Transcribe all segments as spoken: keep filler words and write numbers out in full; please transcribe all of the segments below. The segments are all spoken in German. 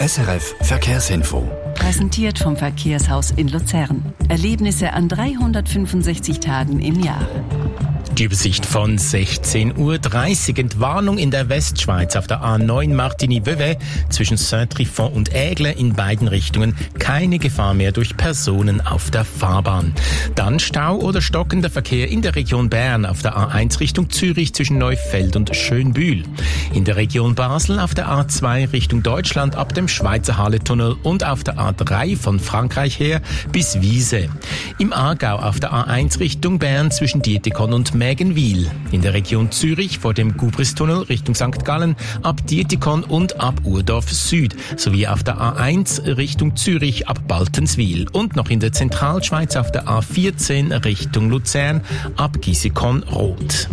S R F Verkehrsinfo. Präsentiert vom Verkehrshaus in Luzern. Erlebnisse an dreihundertfünfundsechzig Tagen im Jahr. Die Übersicht von sechzehn Uhr dreißig. Entwarnung in der Westschweiz auf der A neun Martigny-Vevey zwischen Saint-Trifon und Aigle in beiden Richtungen. Keine Gefahr mehr durch Personen auf der Fahrbahn. Dann Stau oder stockender Verkehr in der Region Bern auf der A eins Richtung Zürich zwischen Neufeld und Schönbühl. In der Region Basel auf der A zwei Richtung Deutschland ab dem Schweizer Halle-Tunnel und auf der A drei von Frankreich her bis Wiese. Im Aargau auf der A eins Richtung Bern zwischen Dietikon und Mägenwil. In der Region Zürich vor dem Gubristunnel Richtung Sankt Gallen ab Dietikon und ab Urdorf Süd sowie auf der A eins Richtung Zürich ab Baltenswil und noch in der Zentralschweiz auf der A vierzehn Richtung Luzern ab Gisikon-Roth.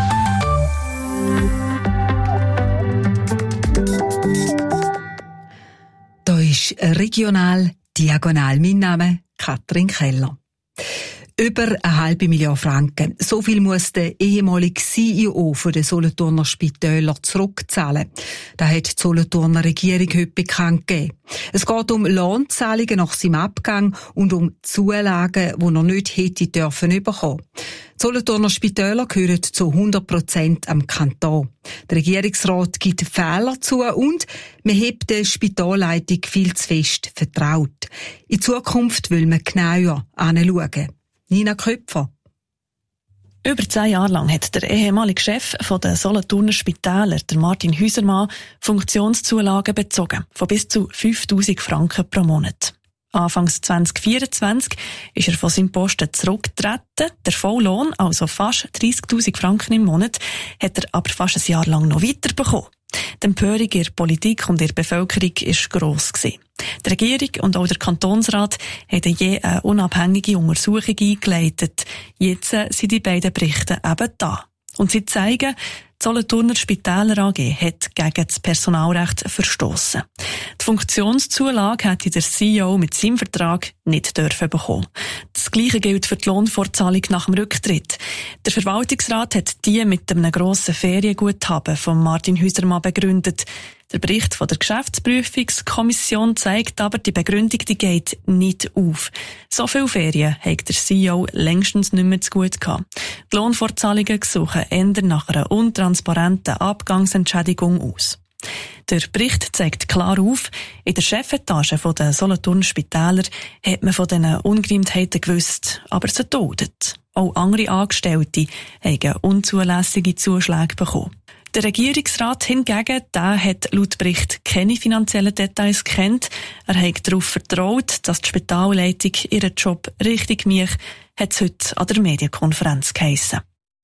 Da ist regional diagonal. Mein Name Katrin Keller. Über eine halbe Million Franken. So viel muss der ehemalige C E O von den Solothurner Spitäler zurückzahlen. Das hat die Solothurner Regierung heute bekannt gegeben. Es geht um Lohnzahlungen nach seinem Abgang und um Zulagen, die er nicht hätte dürfen bekommen. Die Solothurner Spitäler gehören zu hundert Prozent am Kanton. Der Regierungsrat gibt Fehler zu und man hebt der Spitalleitung viel zu fest vertraut. In Zukunft will man genauer hinschauen. Nina Köpfer. Über zehn Jahre lang hat der ehemalige Chef der Solothurner Spitäler, der Martin Hüsermann, Funktionszulagen bezogen, von bis zu fünftausend Franken pro Monat. Anfangs zwanzig vierundzwanzig ist er von seinem Posten zurückgetreten. Der Volllohn, also fast dreissigtausend Franken im Monat, hat er aber fast ein Jahr lang noch weiterbekommen. Die Empörung in der Politik und in der Bevölkerung war gross gewesen. Die Regierung und auch der Kantonsrat haben je eine unabhängige Untersuchung eingeleitet. Jetzt sind die beiden Berichte eben da. Und sie zeigen, die Solothurner Spitäler A G hat gegen das Personalrecht verstossen. Die Funktionszulage hätte der C E O mit seinem Vertrag nicht dürfen bekommen. Das Gleiche gilt für die Lohnfortzahlung nach dem Rücktritt. Der Verwaltungsrat hat die mit einem grossen Ferienguthaben von Martin Hüsermann begründet. Der Bericht von der Geschäftsprüfungskommission zeigt aber, die Begründung die geht nicht auf. So viele Ferien hat der C E O längstens nicht mehr zu gut gehabt. Die Lohnfortzahlungen suchen eher nach einer untransparenten Abgangsentschädigung aus. Der Bericht zeigt klar auf, in der Chefetage der Solothurner Spitäler hat man von diesen Ungereimtheiten gewusst, aber sie duldet. Auch andere Angestellte haben unzulässige Zuschläge bekommen. Der Regierungsrat hingegen, der hat laut Bericht keine finanziellen Details gekannt. Er hat darauf vertraut, dass die Spitalleitung ihren Job richtig macht, hat es heute an der Medienkonferenz geheissen.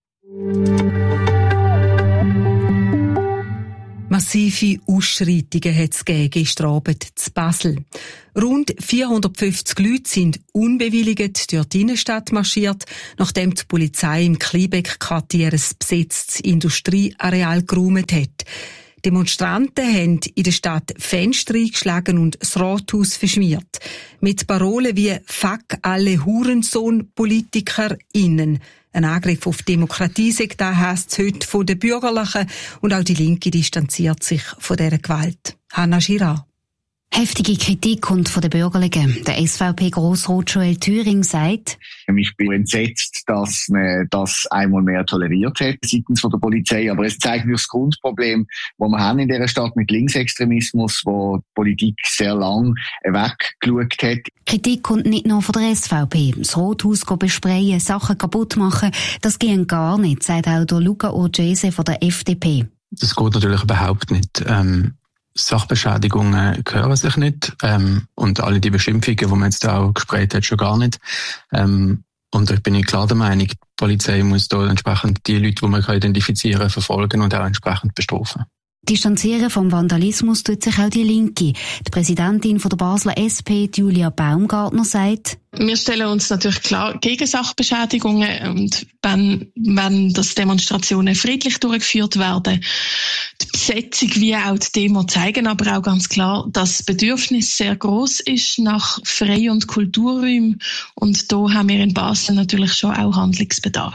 Massive Ausschreitungen hat es gestern Abend in Basel. Rund vierhundertfünfzig Leute sind unbewilligt durch die Innenstadt marschiert, nachdem die Polizei im Kleinbeck-Quartier ein besetztes Industrieareal geräumt hat. Demonstranten haben in der Stadt Fenster eingeschlagen und das Rathaus verschmiert. Mit Parolen wie «Fuck alle Hurensohn-PolitikerInnen». Ein Angriff auf die Demokratie, sagt da heisst es heute von den Bürgerlichen, und auch die Linke distanziert sich von dieser Gewalt. Hanna Girard. Heftige Kritik kommt von den Bürgerlichen. Der S V P-Grossrat Joel Thüring sagt: Ich bin entsetzt, dass man das einmal mehr toleriert hat seitens von der Polizei. Aber es zeigt mir das Grundproblem, das wir haben in dieser Stadt mit Linksextremismus, wo die Politik sehr lang weggeschaut hat. Kritik kommt nicht nur von der S V P. Das Rathaus besprayen, Sachen kaputt machen, das geht gar nicht, sagt auch der Luca Urgese von der F D P. Das geht natürlich überhaupt nicht. Ähm Sachbeschädigungen gehören sich nicht, ähm, und alle die Beschimpfungen, die man jetzt auch gesprochen hat, schon gar nicht. Ähm, und ich bin klar der Meinung, die Polizei muss da entsprechend die Leute, die man identifizieren kann, verfolgen und auch entsprechend bestrafen. Distanzieren vom Vandalismus tut sich auch die Linke. Die Präsidentin von der Basler S P, Julia Baumgartner, sagt: Wir stellen uns natürlich klar gegen Sachbeschädigungen, und wenn, wenn das Demonstrationen friedlich durchgeführt werden. Die Besetzung wie auch die Demo zeigen aber auch ganz klar, dass das Bedürfnis sehr gross ist nach Frei- und Kulturräumen, und da haben wir in Basel natürlich schon auch Handlungsbedarf.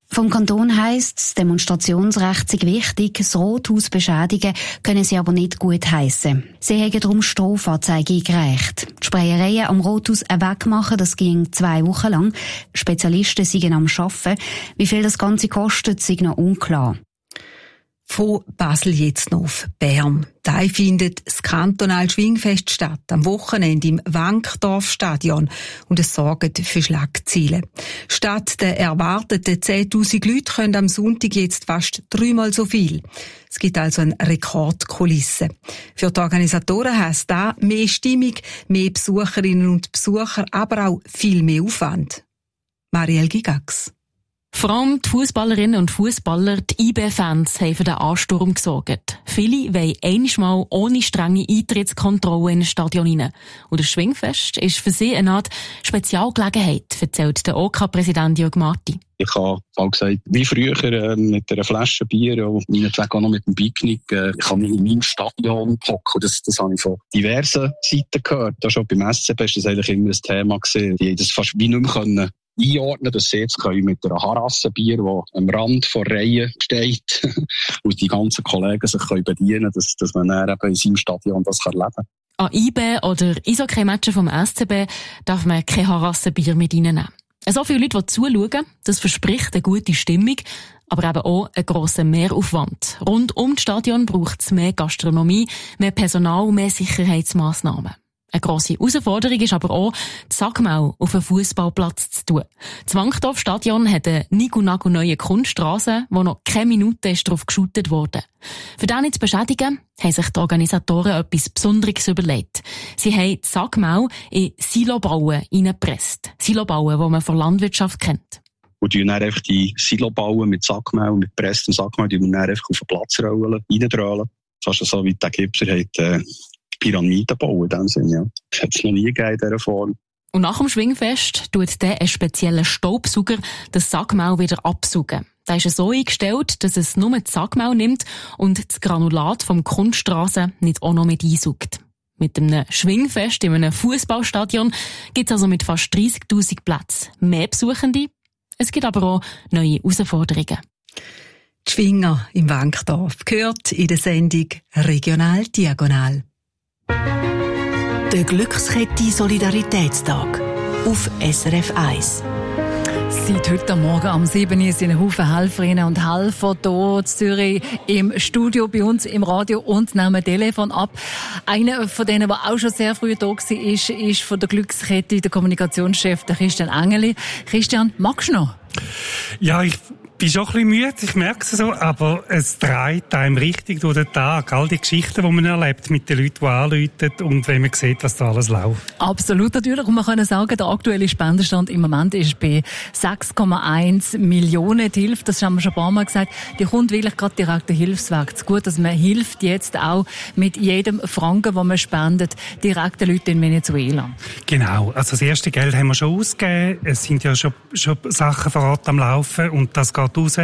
Vom Kanton heisst es, Demonstrationsrecht sei wichtig, das Rothaus beschädigen können sie aber nicht gut heissen. Sie haben darum Strafanzeige eingereicht. Die Sprayereien am Rothaus wegmachen, das ging zwei Wochen lang. Spezialisten seien am Arbeiten. Wie viel das Ganze kostet, sei noch unklar. Von Basel jetzt noch auf Bern. Da findet das kantonale Schwingfest statt, am Wochenende im Wankdorf-Stadion. Und es sorgt für Schlagzeilen. Statt der erwarteten zehntausend Leute können am Sonntag jetzt fast dreimal so viel. Es gibt also eine Rekordkulisse. Für die Organisatoren heisst das mehr Stimmung, mehr Besucherinnen und Besucher, aber auch viel mehr Aufwand. Marielle Gigax. Vor allem die Fußballerinnen und Fußballer, die I B-Fans, haben für den Ansturm gesorgt. Viele wollen einmal ohne strenge Eintrittskontrolle in ein Stadion rein. Und das Schwingfest ist für sie eine Art Spezialgelegenheit, erzählt der O K-Präsident Jörg Marti. Ich habe auch gesagt, wie früher äh, mit einer Flasche Bier und meinetwegen auch noch mit dem Picknick. Äh, ich kann in meinem Stadion hocken. Das, das habe ich von diversen Seiten gehört. Da schon beim S C B war das eigentlich immer ein Thema gewesen. Die haben das fast wie nicht mehr können einordnen, dass sie jetzt können mit einer Harassenbier, die am Rand der Reihe steht und die ganzen Kollegen sich können bedienen, dass, dass man dann eben in seinem Stadion das erleben kann. An I B oder Eishockey-Matchen vom S C B darf man kein Harassenbier mit reinnehmen. So viele Leute, die zuschauen, das verspricht eine gute Stimmung, aber eben auch einen grossen Mehraufwand. Rund um das Stadion braucht es mehr Gastronomie, mehr Personal und mehr Sicherheitsmassnahmen. Eine grosse Herausforderung ist aber auch, die Sackmau auf einen Fußballplatz zu tun. Das Wankdorf-Stadion hat eine nigu-nagu-neue Kunststrasse, wo noch keine Minute ist darauf geschootet wurde. Für das nicht zu beschädigen, haben sich die Organisatoren etwas Besonderes überlegt. Sie haben die Sackmau in Silobauen hineingepresst. Silobauen, die man von Landwirtschaft kennt. Und die dann einfach die Silobauen mit Sackmau, mit gepresstem Sackmau, die wir dann einfach auf den Platz rollen, reindrölen. Fast so wie der Gipser hat, äh, Pyramiden bauen, in dem Sinne, ja. Das hat es noch nie gegeben in dieser Form. Und nach dem Schwingfest tut der einen speziellen Staubsauger das Sackmau wieder absaugen. Der ist so eingestellt, dass es nur die Sackmau nimmt und das Granulat vom Kunststrasse nicht auch noch mit einsaugt. Mit einem Schwingfest in einem Fußballstadion gibt es also mit fast dreissigtausend Plätzen mehr Besuchende. Es gibt aber auch neue Herausforderungen. Die Schwinger im Wankdorf gehört in der Sendung Regional Diagonal. Der Glückskette Solidaritätstag auf S R F eins. Seit heute Morgen am sieben Uhr sind ein Haufen Helferinnen und Helfer hier in Zürich im Studio bei uns im Radio und nehmen Telefon ab. Einer von denen, der auch schon sehr früh da war, ist, ist von der Glückskette der Kommunikationschef, der Christian Engeli. Christian, magst du noch? Ja, ich bin schon ein bisschen müde, ich merke es so, aber es dreht einem richtig durch den Tag. All die Geschichten, die man erlebt mit den Leuten, die anrufen und wenn man sieht, was da alles läuft. Absolut, natürlich. Und man kann sagen, der aktuelle Spendenstand im Moment ist bei sechs Komma eins Millionen. Die Hilfe, das haben wir schon ein paar Mal gesagt, die kommt wirklich gerade direkt der Hilfswerk zu gut. Also man hilft jetzt auch mit jedem Franken, den man spendet, direkt den Leuten in Venezuela. Genau. Also das erste Geld haben wir schon ausgegeben. Es sind ja schon, schon Sachen vor Ort am Laufen und das geht raus.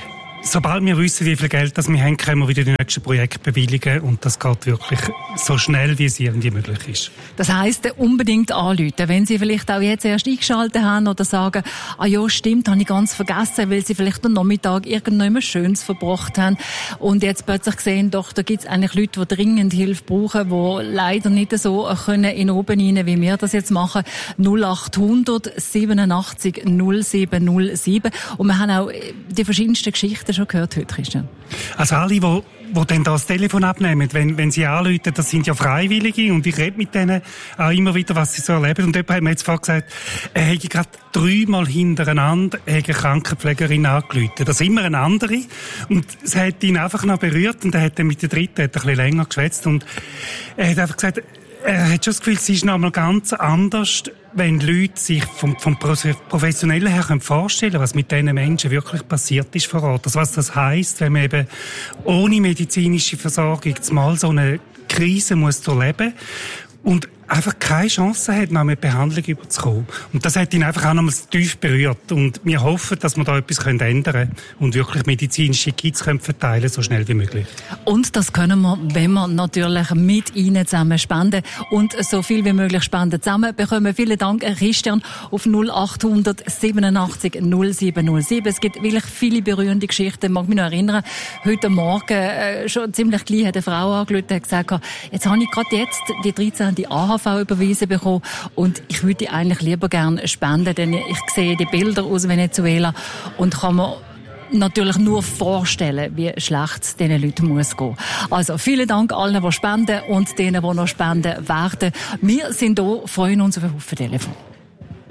Sobald wir wissen, wie viel Geld das wir haben, können wir wieder die nächsten Projekte bewilligen und das geht wirklich so schnell, wie es irgendwie möglich ist. Das heisst, unbedingt anrufen, wenn Sie vielleicht auch jetzt erst eingeschaltet haben oder sagen, ah ja, stimmt, habe ich ganz vergessen, weil Sie vielleicht am Nachmittag irgendetwas Schönes verbracht haben und jetzt plötzlich sehen, doch, da gibt es eigentlich Leute, die dringend Hilfe brauchen, die leider nicht so können in oben rein, wie wir das jetzt machen. null achthundert siebenundachtzig null sieben null sieben und wir haben auch die verschiedensten Geschichten schon gehört heute, Christian? Also alle, die, die dann das Telefon abnehmen, wenn, wenn sie anrufen, das sind ja Freiwillige und ich rede mit denen auch immer wieder, was sie so erleben. Und jemand hat mir jetzt vorhin gesagt, er hätte gerade dreimal hintereinander eine Krankenpflegerin angerufen. Das ist immer eine andere. Und es hat ihn einfach noch berührt und er hat dann mit der dritten hat ein bisschen länger geschwätzt und er hat einfach gesagt, er hat schon das Gefühl, es ist noch mal ganz anders, wenn Leute sich vom, vom Professionellen her vorstellen können, was mit diesen Menschen wirklich passiert ist vor Ort. Also was das heisst, wenn man eben ohne medizinische Versorgung mal so eine Krise muss durchleben. Und einfach keine Chance hat, noch mit Behandlung überzukommen. Und das hat ihn einfach auch nochmals tief berührt. Und wir hoffen, dass wir da etwas ändern können und wirklich medizinische Kits können verteilen, so schnell wie möglich. Und das können wir, wenn wir natürlich mit Ihnen zusammen spenden und so viel wie möglich Spenden zusammen bekommen. Vielen Dank, Christian, auf null acht siebenundachtzig null sieben null sieben. Es gibt wirklich viele berührende Geschichten. Ich mag mich noch erinnern, heute Morgen äh, schon ziemlich gleich hat eine Frau angerufen und gesagt, jetzt habe ich gerade jetzt die dreizehnte A H V überwiesen bekommen und ich würde eigentlich lieber gerne spenden, denn ich sehe die Bilder aus Venezuela und kann mir natürlich nur vorstellen, wie schlecht es diesen Leuten muss gehen. Also vielen Dank allen, die spenden und denen, die noch spenden werden. Wir sind hier, freuen uns auf ein Haufen Telefon.